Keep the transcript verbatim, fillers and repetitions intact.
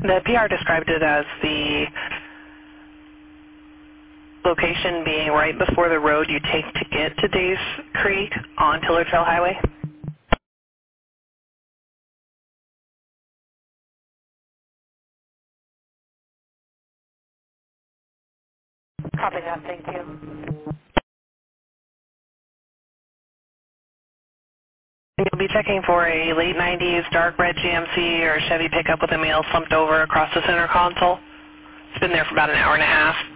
The P R described it as the location being right before the road you take to get to Days Creek on Tiller Trail Highway. Copy that, thank you. You'll be checking for a late nineties dark red G M C or Chevy pickup with a male slumped over across the center console. It's been there for about an hour and a half.